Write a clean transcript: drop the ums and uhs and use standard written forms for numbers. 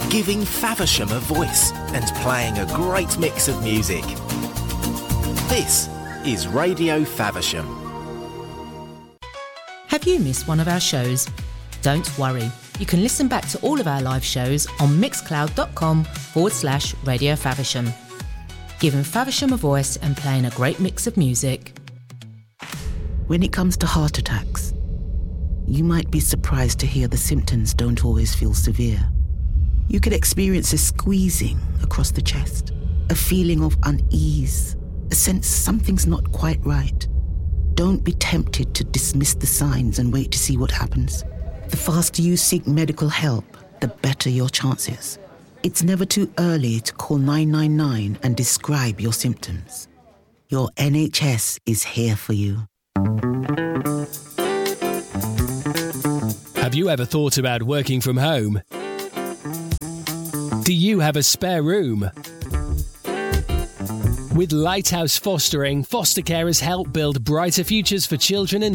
giving Faversham a voice and playing a great mix of music. This is Radio Faversham. Have you missed one of our shows? Don't worry, you can listen back to all of our live shows on mixcloud.com/Radio Faversham. Giving Faversham a voice and playing a great mix of music. When it comes to heart attacks, you might be surprised to hear the symptoms don't always feel severe. You could experience a squeezing across the chest, a feeling of unease, a sense something's not quite right. Don't be tempted to dismiss the signs and wait to see what happens. The faster you seek medical help, the better your chances. It's never too early to call 999 and describe your symptoms. Your NHS is here for you. Have you ever thought about working from home? Do you have a spare room? With Lighthouse Fostering, foster carers help build brighter futures for children and